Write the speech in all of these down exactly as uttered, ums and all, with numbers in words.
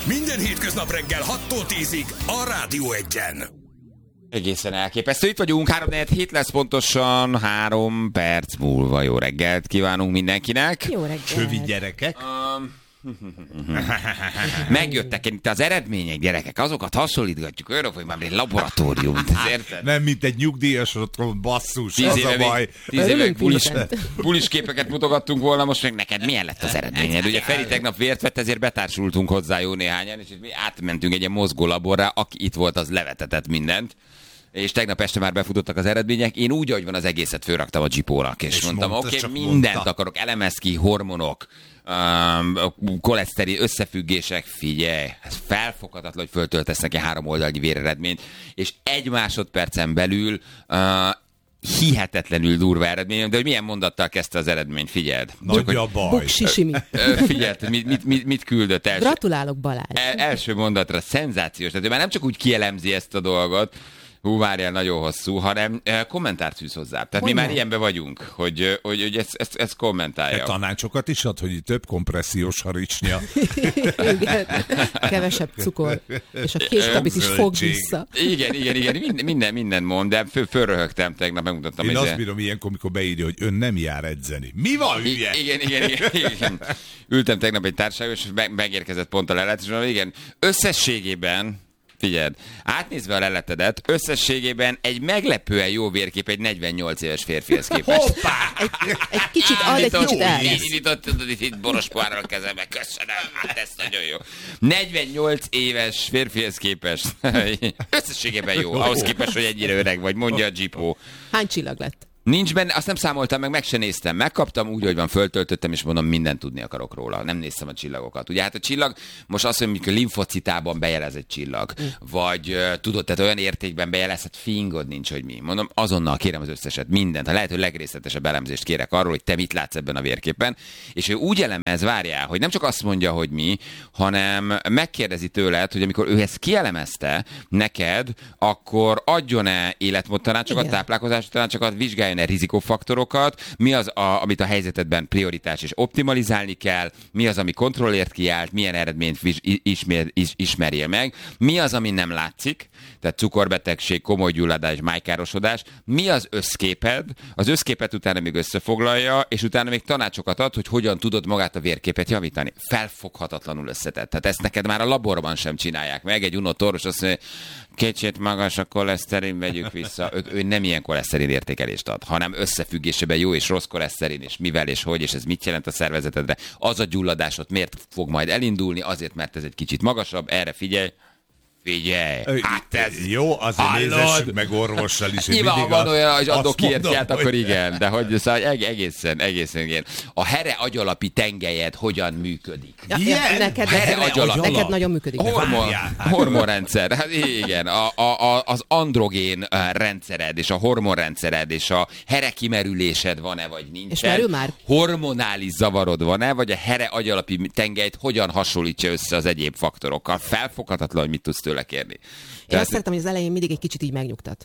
Minden hétköznap reggel hattól tízig a Rádió Egyen. Egészen elképesztő. Itt vagyunk, három negyven hét lesz pontosan, három perc múlva. Jó reggelt kívánunk mindenkinek. Jó reggelt. Csövi gyerekek. Um, Megjöttek itt az eredmények, gyerekek, azokat hasonlítgatjuk olyanok, hogy már egy laboratórium. Érted? Nem, mint egy nyugdíjas otthon, basszus, Tíz az éve, a baj. Tíz éve pulis, pulis képeket mutogattunk volna, most meg neked milyen lett az eredményed? Ugye Feri tegnap vért vett, ezért betársultunk hozzá jó néhányan, és mi átmentünk egy ilyen mozgó laborra, aki itt volt, az levetetett mindent. És tegnap este már befutottak az eredmények. Én úgy, ahogy van, az egészet fölraktam a Jeepónak, és, és mondtam, oké, okay, mindent mondta. Akarok, elemezki, hormonok, um, koleszteri összefüggések, figyelj, ez felfoghatatlan, hogy föltöltesz neki három oldalnyi véreredményt, és egy másodpercen belül uh, hihetetlenül durva eredmény, de hogy milyen mondattal kezdte az eredményt, figyeld. Nagy a baj. Buksisimi. Figyeld, mit, mit, mit, mit küldött első. Gratulálok, Balázs. El, első mondatra szenzációs, tehát ő már nem csak úgy kielemzi ezt a dolgot, hú, várjál, nagyon hosszú, hanem kommentárt fűz hozzá. Tehát Mondjál. Mi már ilyenben vagyunk, hogy, hogy, hogy ezt, ezt, ezt kommentálja. De tanácsokat is ad, hogy több kompressziós haricsnya. Igen, kevesebb cukor, és a késkabit is fog vissza. Igen, igen, igen, minden, minden, minden mond, de föl, fölröhögtem tegnap, megmutattam. Én azt bírom ilyenkor, amikor beírja, hogy ön nem jár edzeni. Mi van, hülye? Igen, igen, igen, igen. Ültem tegnap egy társaságban, és megérkezett pont a lelet, és mondom, igen, összességében figyeld, átnézve a leletedet, összességében egy meglepően jó vérkép egy negyvennyolc éves férfihez képest. Hoppá! Egy, egy kicsit ad, egy kicsit el. Itt boros pohárral kezembe, köszönöm, hát ez nagyon jó. negyvennyolc éves férfihez képest. Összességében jó, ahhoz képest, hogy ennyire öreg vagy, mondja a Jeepó. Hány csillag lett? Nincs benne, azt nem számoltam meg, meg se néztem. Megkaptam úgy, hogy van, föltöltöttem, és mondom, mindent tudni akarok róla. Nem néztem a csillagokat. Ugye hát a csillag, most azt mondjuk, hogy limfocitában bejelez egy csillag, mm. vagy uh, tudod, tehát olyan értékben bejelez, hát fingod nincs, hogy mi. Mondom, azonnal kérem az összeset, mindent. Ha lehet, hogy legrészletesebb elemzést kérek arról, hogy te mit látsz ebben a vérképen. És ő úgy elemez, várjál, hogy nem csak azt mondja, hogy mi, hanem megkérdezi tőled, hogy amikor ő ezt kielemezte neked, akkor adjon-e életmódtanácsokat, táplálkozási tanácsokat, vizsgáljon rizikófaktorokat, mi az, a, amit a helyzetedben prioritás és optimalizálni kell, mi az, ami kontrollért kiállt, milyen eredményt ismer, is, ismerjél meg, mi az, ami nem látszik, tehát cukorbetegség, komoly gyulladás, májkárosodás, mi az összképed, az összképet utána még összefoglalja, és utána még tanácsokat ad, hogy hogyan tudod magát a vérképet javítani. Felfoghatatlanul összetett. Tehát ezt neked már a laborban sem csinálják meg. Egy unott orvos azt mondja, kicsit magas a koleszterin, vegyük vissza. Ő, ő nem ilyen koleszterin értékelést ad, hanem összefüggésében jó és rossz koleszterin, és mivel és hogy, és ez mit jelent a szervezetedre. Az a gyulladásod miért fog majd elindulni, azért, mert ez egy kicsit magasabb, erre figyelj. Figyelj, hát ez... Jó, azért nézessük meg orvossal is. Nyilván van olyan, hogy adok kiértját, akkor igen, de hogy szóval egészen, egészen igen. A here agyalapi tengelyed hogyan működik? Ja, ja, neked, neked, neked nagyon működik. Hormon, hormonrendszer, hát igen, a, a, a, az androgén rendszered, és a hormonrendszered, és a here kimerülésed van-e, vagy nincsen. És merül már? Hormonális zavarod van-e, vagy a here agyalapi tengelyt hogyan hasonlítja össze az egyéb faktorokkal? Felfoghatatlan, hogy mit tudsz tőle kérni. Én Tehát... azt szeretem, hogy az elején mindig egy kicsit így megnyugtat.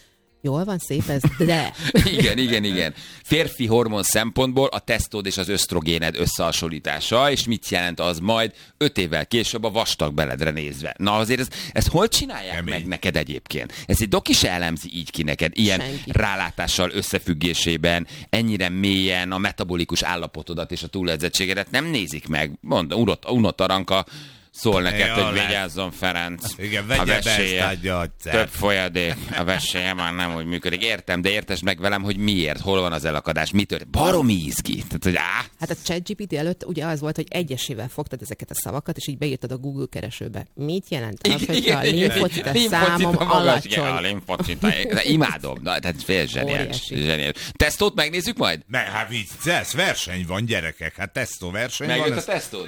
Jól van, szép ez, de... igen, igen, igen. Férfi hormon szempontból a tesztód és az ösztrogéned összehasonlítása, és mit jelent az majd öt évvel később a vastag beledre nézve. Na azért ezt, ezt hol csinálják Kemény. meg neked egyébként? Ez egy doki se elemzi így ki neked, ilyen Senki. rálátással összefüggésében, ennyire mélyen a metabolikus állapotodat és a túledzettségedet nem nézik meg. Mondom, unott, unott Aranka, szól neked, hogy vigyázzon Ferenc. Igen, vegye be ezt adja a több folyadék, a vesélye már nem úgy működik. Értem, de értesd meg velem, hogy miért, hol van az elakadás, mi történt. Baromi izgi. Tehát, hogy áh. Hát a ChatGPT előtt ugye az volt, hogy egyesével fogtad ezeket a szavakat, és így beírtad a Google keresőbe. Mit jelent az, hogy a limfocita számom alacsony? A limfocita, imádom. Na, tehát fél zseniális. Tesztót megnézzük majd? Meg, hát vicces, verseny van, gyerekek. Hát tesztó verseny van. Megjött a tesztót?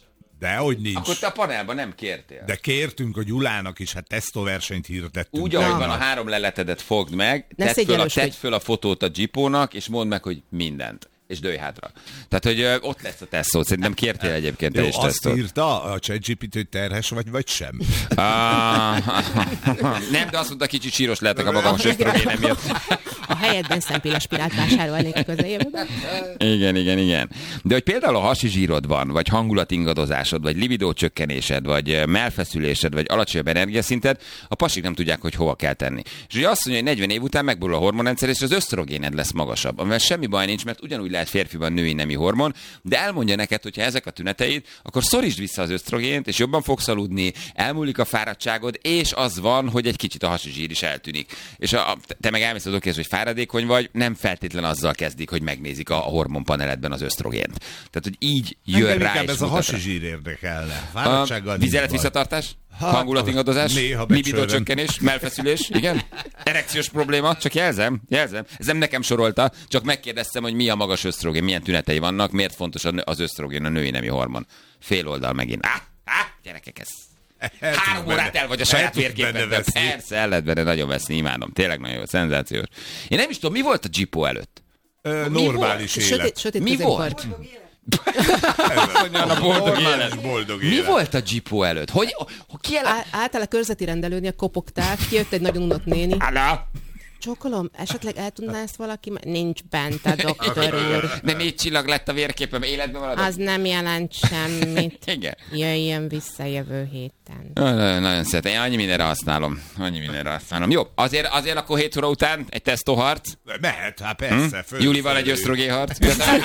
Dehogy nincs. Akkor te a panelban nem kértél. De kértünk a Gyulának is, hát tesztóversenyt hirdettünk. Úgy, ahogy van, a három leletedet fogd meg, tedd föl, a, tedd föl a fotót a Jeepónak, és mondd meg, hogy mindent. és dőj hátra. Tehát, hogy ö, ott lesz a tesztszó. Szerintem kértél egyébként te Jó, is azt tesztszót. írta a ChatGPT, hogy terhes vagy, vagy sem. Ah, nem, de azt mondta, kicsit síros lehetek a magam ösztrogénem miatt. A helyedben szempilláspirált vásárolnék a közeljövőben. Igen, igen, igen. De hogy például a hasi zsírod van, vagy hangulatingadozásod, vagy libidó csökkenésed, vagy melfeszülésed, vagy alacsonyabb energiaszinted, a pasik nem tudják, hogy hova kell tenni. És ugye azt mondja, hogy negyven év után megborul a hormonrendszer, és az ösztrogéned lesz magasabb. Amivel semmi baj nincs, mert ugyanúgy lehet férfiban női nemi hormon, de elmondja neked, hogyha ezek a tüneteid, akkor szorítsd vissza az ösztrogént, és jobban fogsz aludni, elmúlik a fáradtságod, és az van, hogy egy kicsit a hasi zsír is eltűnik. És a, te meg elmész az okéz, hogy fáradékony vagy, nem feltétlen azzal kezdik, hogy megnézik a hormonpaneledben az ösztrogént. Tehát, hogy így jön Engem rá, inkább és ez a mutat hasi rá. zsír érdekelne. Fáradtsággal A nincs vizelet baj. visszatartás? Hát, Hangulatingadozás? néha Libidó becsöröm. csökkenés? Melfeszülés? Igen? Erekciós probléma? Csak jelzem, jelzem. Ez nem nekem sorolta, csak megkérdeztem, hogy mi a magas ösztrogén, milyen tünetei vannak, miért fontos a nő- az ösztrogén, a női nemi hormon. Fél oldal megint. Á, á, gyerekek, ez... El Három tudsz órát benne- el vagy a saját el tudsz benne vérképedben. veszni. Persze, el lehet benne nagyon veszni, imádom. Tényleg nagyon jó, szenzációs. Én nem is tudom, mi volt a Gipó előtt? Ö, Normális élet. Sötét, sötét Mi középkor. volt? A boldog Normális élet. boldog Mi élet. volt a Gipó előtt? Hogy, hogy ki el... Á- Által a körzeti rendelőnél kopogták, kijött egy nagyon unott néni. Anna! Csókolom, esetleg el tudná ezt valaki? me- Nincs bent a doktor úr. De négy csillag lett a vérképem, életben maradok? Az nem jelent semmit. Igen. Jöjjön vissza jövő héten. Nagyon, nagyon szeretem. Én annyi mindenre használom. Annyi mindenre használom. Jó, azért, azért akkor hét óra után egy tesztoharc. Mehet, hát persze. Föl, Júlival egy föl- ösztrogénharc.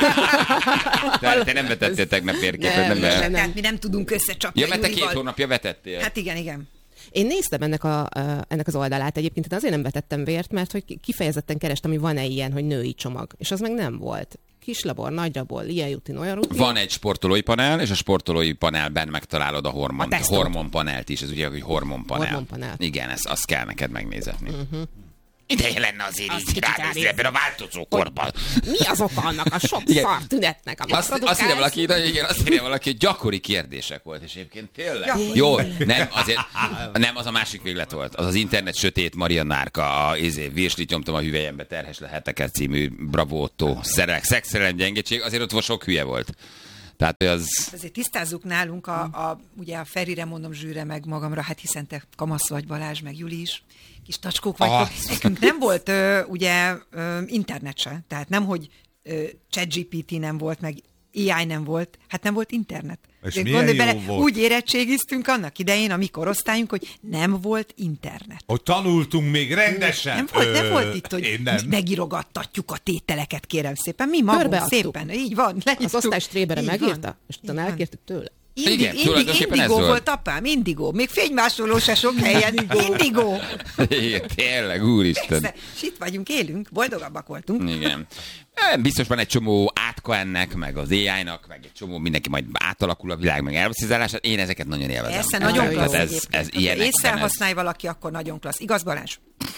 Te, te nem vetettél tegnap vérképet, nem, Nem, nem, nem. Tehát mi nem tudunk összecsapni. Ja, mert te két Júlival. hónapja vetettél. Hát igen, igen. Én néztem ennek, a, a, ennek az oldalát egyébként, de azért nem vetettem vért, mert hogy kifejezetten kerestem, hogy van-e ilyen, hogy női csomag. És az meg nem volt. Kis labor, nagy labor, ilyen rutin, olyan rutin. Van egy sportolói panel, és a sportolói panelben megtalálod a hormon, A tesztot. hormonpanelt is. Ez ugye, hogy hormonpanel. Hormonpanel. Igen, ezt, azt kell neked megnézetni. Uh-huh. Ideje lenne azért Azt így kicsit ránézni ránézni. ebben a változó korban. Mi az oka annak a sok Igen. szar tünetnek, amit Azt, azt írja produkálsz? valaki, de igen, azt írja valaki, hogy gyakori kérdések volt, és egyébként tényleg. Ja. Jó, nem, azért, nem, az a másik véglet volt. Az az internet sötét Maria Nárka, a izé, virslit nyomtam a hüvelyembe, terhes lehetek című Bravo Otto, szerelek, szexszerelem gyengétség, azért ott sok hülye volt. Tehát hogy az... Azért tisztázzuk nálunk, a, a, ugye a Ferire mondom zsűre meg magamra, hát hiszen te kamasz vagy, Balázs, meg Juli is, kis tacskók vagytok. Ah. Nekünk nem volt ö, ugye ö, internet se, tehát nem, hogy ö, ChatGPT nem volt, meg á i nem volt, hát nem volt internet. És De milyen gondolj jó volt. úgy érettségiztünk annak idején, a mi korosztályunk, hogy nem volt internet. Hogy tanultunk még rendesen. Nem volt, nem Ö, volt itt, hogy én nem. mi megírogattatjuk a tételeket, kérem szépen. Mi magunk Körbeadtuk. szépen, így van. Az leírtuk. osztályos trébere Így megírta, van. és utána Így van. elkértük tőle. Indi, Igen, indi, tulajdonképpen ez indigo volt. volt apám, indigo. Még fénymásoló se sok helyen. Indigo. Igen, tényleg, úristen. Persze. És itt vagyunk, élünk, boldogabbak voltunk. Igen. Eh, Biztos van egy csomó átka ennek, meg az á i-nak, meg egy csomó mindenki majd átalakul a világ, meg elveszízálását. Én ezeket nagyon élvezem. Persze, nagyon jó. klassz. Tehát ez, egyébként. ez Ha ilyenek. észre ez- használj valaki, akkor nagyon klassz. Igaz, Balázs?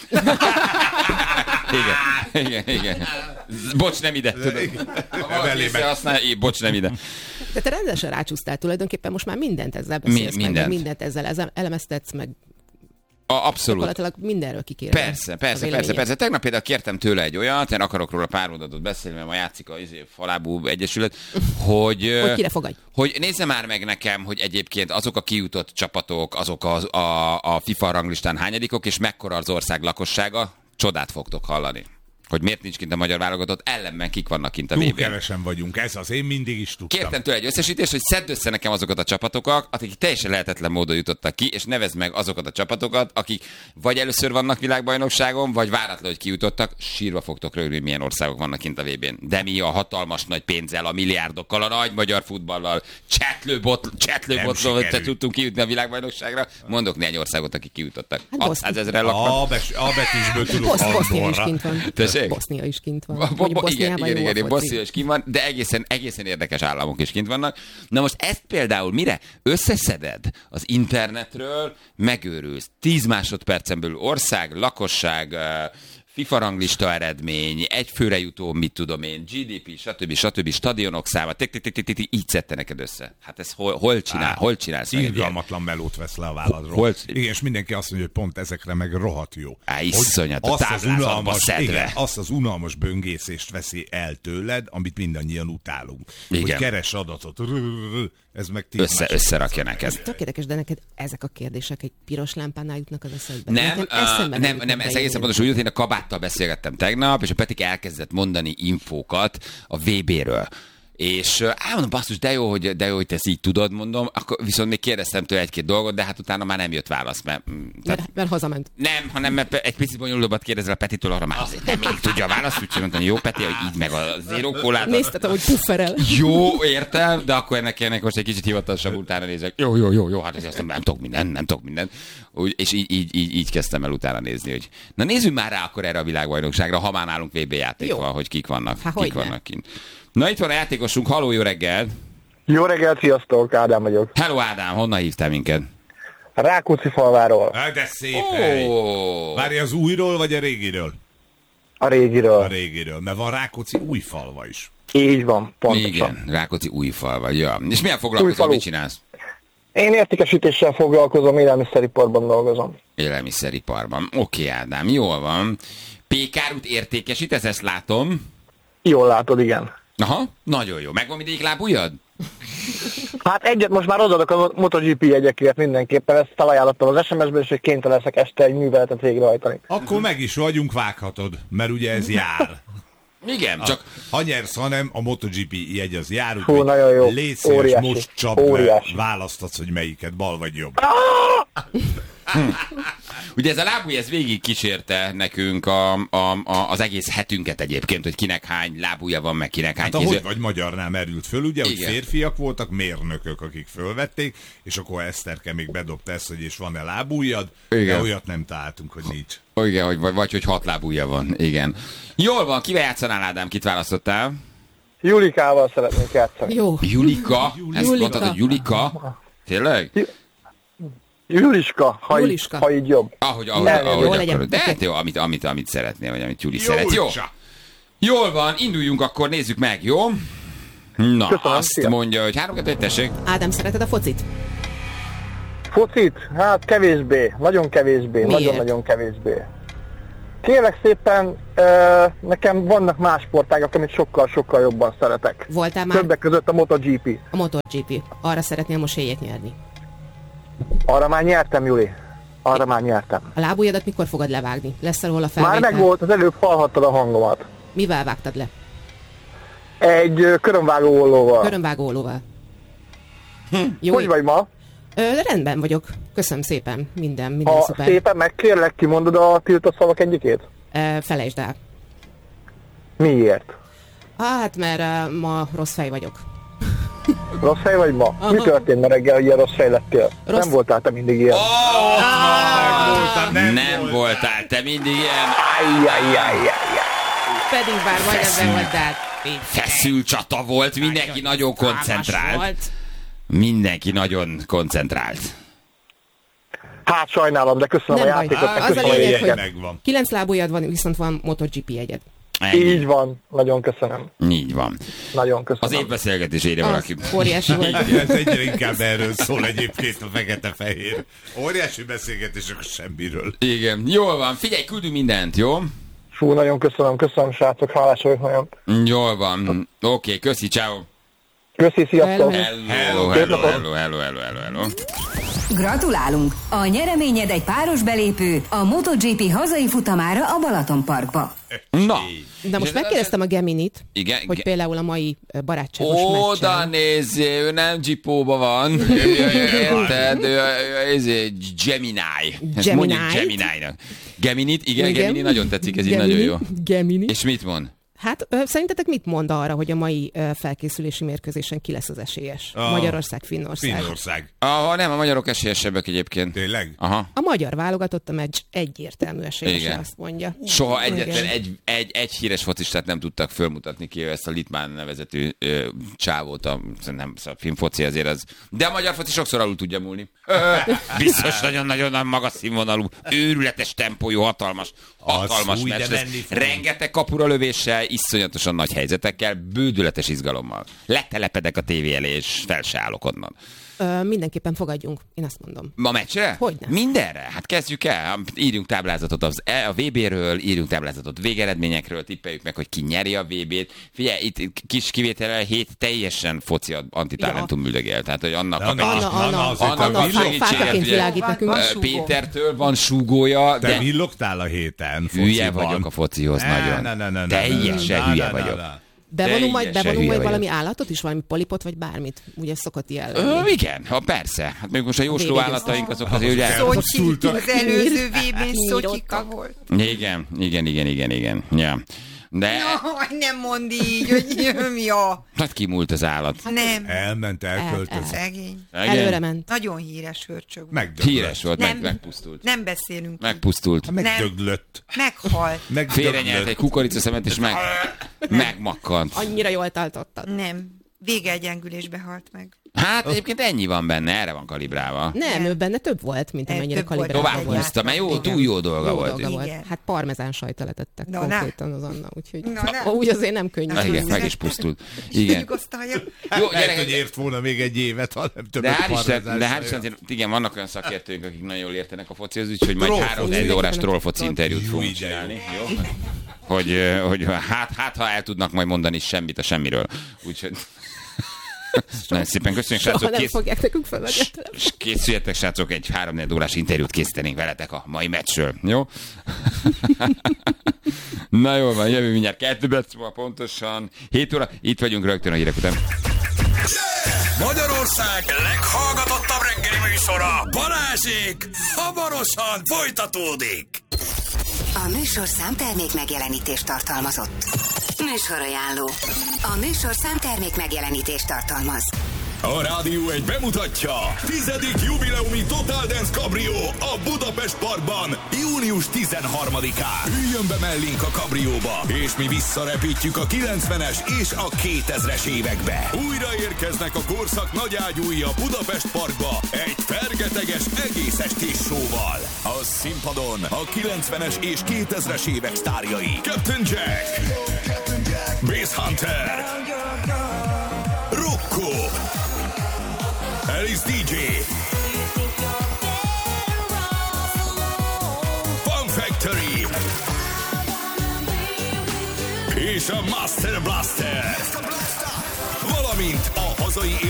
Igen, igen, igen. Bocs, nem ide. Tudod. Ha valaki Belé meg. észrehasznál, é, bocs, nem ide. De te rendesen rácsúsztál tulajdonképpen, most már mindent ezzel beszélsz, Mi- meg, mindent. meg mindent ezzel ezzel elemeztetsz, meg A, abszolút. gyakorlatilag mindenről kikéred. Persze, persze, persze, persze. Tegnap például kértem tőle egy olyat, én akarok róla pár mondatot beszélni, mert ma játszik a izé, Falábú Egyesület, hogy, Hogy kire fogadj? hogy nézze már meg nekem, hogy egyébként azok a kijutott csapatok, azok a, a, a FIFA ranglistán hányadikok, és mekkora az ország lakossága, csodát fogtok hallani. Hogy miért nincs kint a magyar válogatott, ellenben kik vannak kint a Túl vé bén. kevesen vagyunk, ez az, én mindig is tudtam. Kértem tőle egy összesítést, hogy szedd össze nekem azokat a csapatokat, akik teljesen lehetetlen módon jutottak ki, és nevezd meg azokat a csapatokat, akik vagy először vannak világbajnokságon, vagy váratlan, hogy kijutottak, sírva fogtok rögni, hogy milyen országok vannak kint a vé bén. De mi a hatalmas nagy pénzzel, a milliárdokkal, a nagy magyar futballal, csetlőbot, csetlőbotlól, te sikerült. tudtunk kijutni a világbajnokságra. Mondok néhány országot, akik kijutottak. Hát hatszázezren laknak. A, bes, a betűsből tudok Bosz, Bosznia is Andorra. kint van. Tessék? Bosznia is kint van. Bo- bo- Mondjuk bo- igen, Boszniában igen, jó a igen, foci. Bosznia is kint van, de egészen, egészen érdekes államok is kint vannak. Na most ezt például mire összeszeded az internetről, megőrülsz. Tíz másodpercen belül ország, lakosság, eh, FIFA ranglista eredmény, egy főre jutó, mit tudom én, gé dé pé, stb. stb. Stadionok száma, tik, tik, tik, tik, tik, így szedte neked össze. Hát ez hol, hol csinál, Á, hol csinálsz? Irgalmatlan melót vesz le a váladról. Hol... Igen, és mindenki azt mondja, hogy pont ezekre meg rohadt jó. Á, iszonyat, a azt az táblázatba unalmas, szedve. igen, azt az unalmas böngészést veszi el tőled, amit mindannyian utálunk. Igen. Hogy keres adatot, ez meg tíz Össze, összerakja neked. Tök érdekes, de neked ezek a kérdések egy piros lámpánál jutnak az eszedbe. Nem, Nekem uh, eszembe nem, jutnak nem, be ez ilyen. egészen pontosan úgy, hogy én a kabáttal beszélgettem tegnap, és a Petik elkezdett mondani infókat a vé béről. És á, mondom, basszus, de jó, hogy, de jó, hogy te ezt így tudod, mondom, akkor viszont még kérdeztem tőle egy-két dolgot, de hát utána már nem jött válasz, mert... Mert, mert hazament. Nem, hanem mert egy picit bonyolultabbat kérdezel a Petitől, arra már azért nem még tudja a választ, úgyhogy mondtam, jó Peti, hogy így meg a zero kólát. Néztetem, hogy pufferel. Jó, értem, de akkor ennek, ennek most egy kicsit hivatalosabb utána nézek. Jó, jó, jó, jó, hát ez azt nem, nem tudok mindent, nem tudok mindent. Úgy, és így, így, így, így kezdtem el utána nézni, hogy na nézzünk már rá akkor erre a világbajnokságra, ha már nálunk vé bé játék Jó. van, hogy kik vannak, Há, kik hogyne. vannak kint. Na itt van a játékosunk, haló, jó reggel. Jó reggelt, sziasztok, Ádám vagyok. Hello Ádám, honnan hívtál minket? Rákóczi falváról, Hát de szép hely. Ó, Várj, az újról vagy a régiről? a régiről. A régiről, mert van Rákóczi új falva is. Így van, pontosan. igen, Rákóczi Újfalva, ja. És milyen foglalkozol, Újfalu. mit csinálsz? Én értékesítéssel foglalkozom, élelmiszeriparban dolgozom. Élelmiszeriparban. Oké, Ádám, jól van. Pékárút értékesítesz, ezt látom. Jól látod, igen. Aha, nagyon jó. Megvan mindegyik lábujjad? Hát egyet most már odaadok a MotoGP jegyekért mindenképpen, ezt felajánlottam az es em es-ben, és hogy kénytelen leszek este egy műveletet végrehajtani. Akkor meg is vagyunk, vághatod, mert ugye ez jár. Igen, csak Ha nyersz, hanem a MotoGP jegy az jár, Fú, úgyhogy nagyon jó. légy szíves, Óriási. most csapd le, Óriási. választatsz, hogy melyiket, bal vagy jobb. ugye ez a lábúj, ez végig kísérte nekünk a, a, a, az egész hetünket egyébként, hogy kinek hány lábúja van, meg kinek hány Hát ahogy kéző. vagy magyarnál merült föl, ugye, hogy Igen. férfiak voltak, mérnökök, akik fölvették, és akkor Eszterke még bedobta ezt, hogy és van-e lábújad, Igen. de olyat nem találtunk, hogy nincs. Igen, hogy, vagy, vagy hogy hat lábúja van, igen. Jól van, kivel játszanál, Ádám, kit választottál? Julikával szeretnék játszani. Jó. Julika? Ezt Julika. mondtad, hogy Julika? Tényleg? Juliska, ha, Juliska. Így, ha így jobb. Ahogy, ahogy, Nem, ahogy jó akarod. legyen. De hát Oké. jó, amit, amit, amit szeretnél, vagy amit Juli szeret. Jó, Julcsa. jól van, induljunk akkor, nézzük meg, jó? Na, Köszönöm, azt szia. mondja, hogy három kettő, tessék. Ádám, szereted a focit? Focit? Hát kevésbé, nagyon kevésbé, Miért? nagyon-nagyon kevésbé. Kérlek szépen, ö, nekem vannak más sportágak, amit sokkal-sokkal jobban szeretek. Voltál már Többek között a MotoGP. a MotoGP. Arra szeretnél most éjjét nyerni. Arra már nyertem, Juli. Arra már nyertem. A lábujjadat mikor fogod levágni? Lesz arról a Már felvétel? megvolt, az előbb hallhattad a hangomat. Mivel vágtad le? Egy ö, körömvágó ollóval. Körömvágó ollóval. Jó, Hogy vagy ma? Ö, rendben vagyok. Köszönöm szépen. Minden, minden Ha szuper. szépen megkérlek, kimondod a tiltott szavak egyikét? Ö, felejtsd el. Miért? Hát, mert uh, ma rossz fej vagyok. Rossz fej vagy ma? Aha. Mi történt ma reggel, hogy ilyen rossz fej lettél? Rossz- Nem voltál te mindig ilyen. Voltam, Nem, nem volt. voltál, te mindig ilyen Ajjajjajjajjaj. Pedig bár majdnem Feszült. bevoltál. feszült csata volt, mindenki nagyon koncentrált. Volt. Mindenki nagyon koncentrált. Hát sajnálom, de köszönöm Nem a baj. játékot, meg Az a köszönöm a lényeg, jegyeket. hogy- Megvan. Kilenc lábujjad van, viszont van MotoGP jegyed. Ennyi. Így van, nagyon köszönöm. Így van. Nagyon Az köszönöm. évbeszélgetésére valaki. Az óriási volt. Ez egyre inkább erről szól egyébként a fekete-fehér. Óriási beszélgetések semmiről. Igen, jól van. Figyelj, küldünk mindent, jó? Fú, nagyon köszönöm, köszönöm srácok, hálás vagyok nagyon. Jól van. Oké, okay, köszi, ciao. Köszi, sziasztok! Hello. Hello, hello, hello, hello, hello, hello, hello. Gratulálunk! A nyereményed egy páros belépő a MotoGP hazai futamára a Balatonparkba. Na. De most megkérdeztem a Geminit, Igen, hogy ge- például a mai ö, barátságos Oda meccsen. nézzé, ő nem Gipóba van. Érted? Ő, ő, ő, Gemini. Ezt mondjuk Gemini-t. Gemini-nak. Geminit, igen, Igen. Gemini nagyon tetszik, ez így Gemini, nagyon jó. Gemini. És mit mond? Hát ö, szerintetek mit mond arra, hogy a mai ö, felkészülési mérkőzésen ki lesz az esélyes? A Magyarország, Finnország. Finnország. Ah, nem, a magyarok esélyesebbek egyébként. Tényleg? Aha. A magyar válogatott a meccs egyértelmű esélyes, Igen. azt mondja. Soha egyetlen Igen. egy, egy, egy híres focistát nem tudtak fölmutatni ki, ezt a Litván nevezetű ö, csávót, a, nem, a filmfoci azért az. De a magyar foci sokszor alul tudja múlni. Ö, biztos nagyon-nagyon magas színvonalú, őrületes tempójú, hatalmas, hatalmas fúj, de meccs lesz. menni fog. Rengeteg kapura lövéssel, iszonyatosan nagy helyzetekkel, bődületes izgalommal. Letelepedek a tévé elé, és fel se állok onnan. Ö, mindenképpen fogadjunk, én azt mondom. Ma meccsre? Hogyne. Mindenre? Hát kezdjük el. Írjunk táblázatot az, a vé béről, írjunk táblázatot végeredményekről, tippeljük meg, hogy ki nyeri a vé bét. Figyelj, itt kis kivétellel hét teljesen foci antitalentum üldögél. Tehát, hogy annak Na, a na, Anna, na, na, Anna, azért Anna, a Anna villog- fá- fákaként ugye, világít nekünk. Van Ö, súgó. Pétertől van súgója, Te de villogtál a héten hülye fociban? vagyok a focihoz Ne, nagyon. ne, ne, ne, ne, Teljesen ne, ne, hülye ne, ne, vagyok. ne. Bevonunk majd, Teljesen bevonunk hülye majd vagyok. valami állatot is, valami polipot, vagy bármit. Ugye szokott ilyen Ö, lenni. igen, ha persze. Hát még most a jósló Végig állataink azok Azok azért ugye... el- el- Szotyi, Szultak. az előző vébén Kinyírottak. Szotyika volt. Igen, igen, igen, igen, igen. Ja. De Jaj, nem mondd így, hogy jön, ja. hát kimúlt az állat. Nem, Elment, elköltözött. szegény. Igen. Előre ment. Nagyon híres hörcsög volt. Megdöglött. Híres volt, meg, Nem. megpusztult. Nem beszélünk. Megpusztult. Megdöglött. Meghalt. Félrenyelt egy Megdöglött. kukoricaszemet, és meg, megmakkant. Annyira jól tartottad. Nem. Végegyengülésbe halt meg. Hát egyébként ennyi van benne, erre van kalibrálva. Nem, ő benne több volt, mint Nem, amennyire több volt. kalibrálva Tovább volt. húzta, mert jó, Igen. túl jó dolga Jó volt. dolga volt. Igen. Hát parmezán sajt letettek Na, konkrétan az Anna, úgyhogy Na, na. úgy azért nem könnyű. Na, igen, meg is pusztult. Igen. Nyugosztalja. Jó, Lehet, hogy gyerekek, ért volna még egy évet, ha nem többet de hál' Isten, parmezán de hál' sem Isten, jön. azért, igen, vannak olyan szakértőink, akik nagyon jól értenek a focihoz, úgyhogy majd Trollfoci. három egy órás trollfoci Jó, interjút de fogunk jó. csinálni. Jó? Hogy, ö, hogy hát, hát, ha el tudnak majd mondani semmit a semmiről. Úgyhogy... Nagyon szépen köszönjük, Soha srácok. nem Kész, fogják nekünk felvegetni. s- készüljetek, srácok, egy három órás interjút készítenénk veletek a mai meccsről. Jó? Na jól van, jövő mindjárt kettő perc múlva pontosan. hét óra, itt vagyunk rögtön a hírek után. Magyarország leghallgatottabb reggeli műsora, Balázsék, hamarosan folytatódik. A műsorszám termék megjelenítést tartalmazott. Műsorajánló. A műsorszám termék megjelenítést tartalmaz. A Rádió egy bemutatja tizedik jubileumi Total Dance Cabrio a Budapest Parkban június tizenharmadikán. Üljön be mellénk a kabrióba, és mi visszarepítjük a kilencvenes és a kétezres évekbe. Újra érkeznek a korszak nagyágyúi a Budapest Parkba egy fergeteges egész estés showval. A színpadon a kilencvenes és kétezres évek sztárjai Captain Jack, Bass Hunter, Rocco, Alice dé dzsé, Fun Factory és a Master Blaster, valamint a hazai